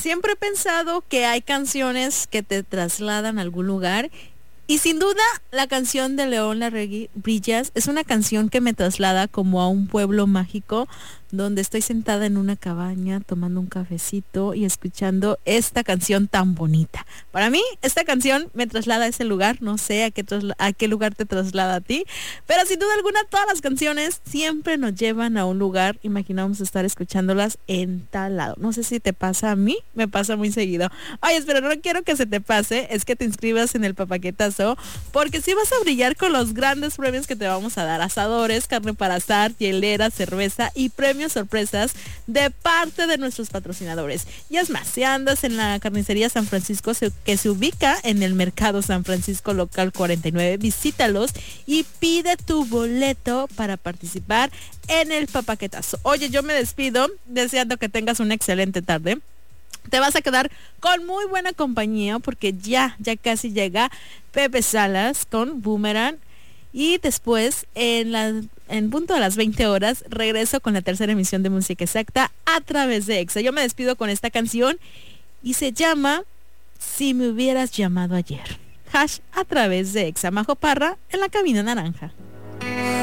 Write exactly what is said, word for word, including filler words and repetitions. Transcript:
Siempre he pensado que hay canciones que te trasladan a algún lugar y sin duda la canción de León Larregui, Brillas, es una canción que me traslada como a un pueblo mágico donde estoy sentada en una cabaña tomando un cafecito y escuchando esta canción tan bonita. Para mí, esta canción me traslada a ese lugar, no sé a qué, trasla- a qué lugar te traslada a ti, pero sin duda alguna todas las canciones siempre nos llevan a un lugar, imaginamos estar escuchándolas en tal lado. No sé si te pasa a mí, me pasa muy seguido. Oye, pero no quiero que se te pase, es que te inscribas en el Papaquetazo, porque si vas a brillar con los grandes premios que te vamos a dar: asadores, carne para asar, hielera, cerveza y premios sorpresas de parte de nuestros patrocinadores. Y es más, si andas en la carnicería San Francisco, se- que se ubica en el Mercado San Francisco Local cuarenta y nueve, visítalos y pide tu boleto para participar en el Papaquetazo. Oye, yo me despido deseando que tengas una excelente tarde. Te vas a quedar con muy buena compañía porque ya, ya casi llega Pepe Salas con Boomerang. Y después, en la, en punto de las veinte horas, regreso con la tercera emisión de Música Exacta a través de Exa. Yo me despido con esta canción y se llama Si me hubieras llamado ayer. Hash a través de Exa. Majo Parra en la cabina naranja.